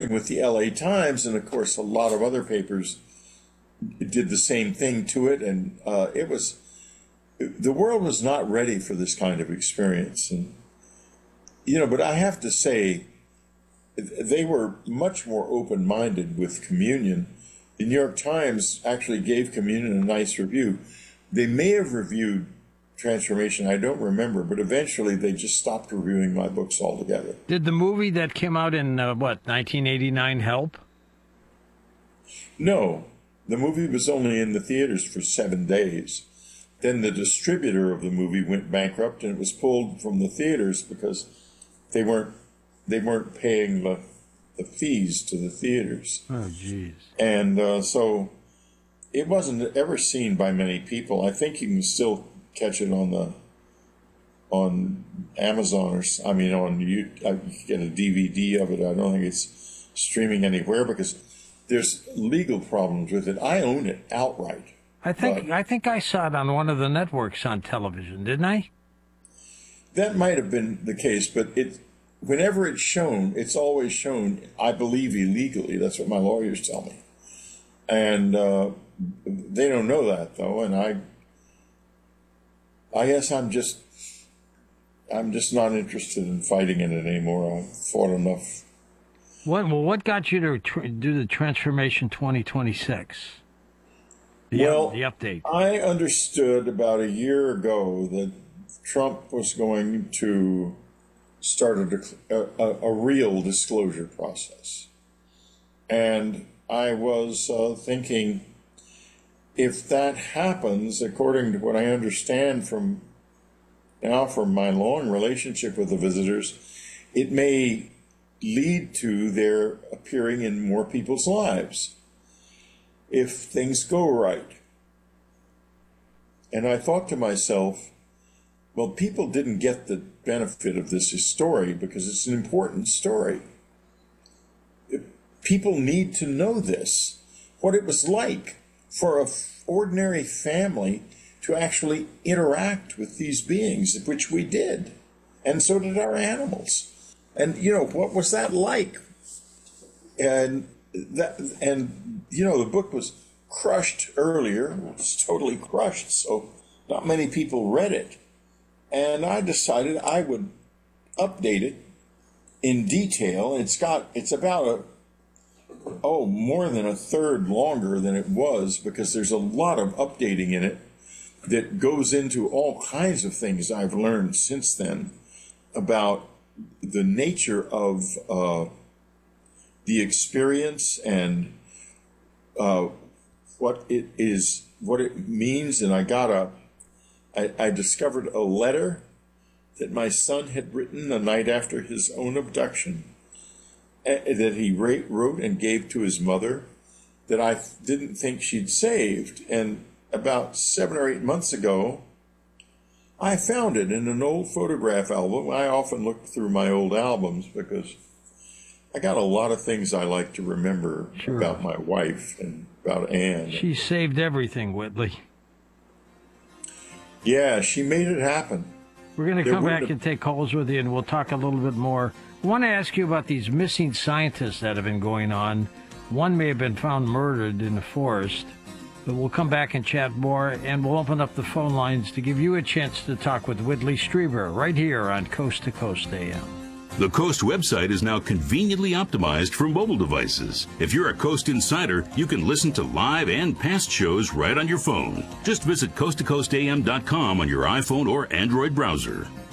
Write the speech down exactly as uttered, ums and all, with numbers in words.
starting with the L A Times, and of course a lot of other papers did the same thing to it, and uh, it was, the world was not ready for this kind of experience. And, you know, but I have to say, they were much more open-minded with communion. The New York Times actually gave communion a nice review. They may have reviewed Transformation, I don't remember, but eventually they just stopped reviewing my books altogether. Did the movie that came out in, uh, what, nineteen eighty-nine help? No. The movie was only in the theaters for seven days. Then the distributor of the movie went bankrupt, and it was pulled from the theaters because they weren't they weren't paying the, the fees to the theaters. Oh, jeez. And uh, so it wasn't ever seen by many people. I think you can still catch it on the on Amazon, or I mean on you, you can get a D V D of it. I don't think it's streaming anywhere because there's legal problems with it. I own it outright. I think I think I saw it on one of the networks on television, didn't I? That might have been the case, but it whenever it's shown, it's always shown, I believe, illegally. That's what my lawyers tell me. And uh, they don't know that, though, and I I guess I'm just I'm just not interested in fighting in it anymore. I've fought enough. What, well, what got you to tr- do the Transformation twenty twenty-six? The, well, the update. I understood about a year ago that Trump was going to start a, a, a real disclosure process. And I was uh, thinking, if that happens, according to what I understand from now from my long relationship with the visitors, it may lead to their appearing in more people's lives if things go right. And I thought to myself, well, people didn't get the benefit of this story because it's an important story. People need to know this, what it was like for an ordinary family to actually interact with these beings, which we did. And so did our animals. And, you know, what was that like? And, that, and you know, the book was crushed earlier. It was totally crushed, so not many people read it. And I decided I would update it in detail. It's got, it's about a, oh, more than a third longer than it was because there's a lot of updating in it that goes into all kinds of things I've learned since then about the nature of uh, the experience and uh, what it is, what it means. And I got a, I, I discovered a letter that my son had written the night after his own abduction, that he wrote and gave to his mother that I didn't think she'd saved. And about seven or eight months ago, I found it in an old photograph album. I often look through my old albums because I got a lot of things I like to remember sure. about my wife and about Anne. She saved everything, Whitley. Yeah, she made it happen. We're going to There come back have... and take calls with you, and we'll talk a little bit more. I want to ask you about these missing scientists that have been going on. One may have been found murdered in the forest, but we'll come back and chat more, and we'll open up the phone lines to give you a chance to talk with Whitley Strieber right here on Coast to Coast A M. The Coast website is now conveniently optimized for mobile devices. If you're a Coast insider, you can listen to live and past shows right on your phone. Just visit coast to coast a m dot com on your iPhone or Android browser.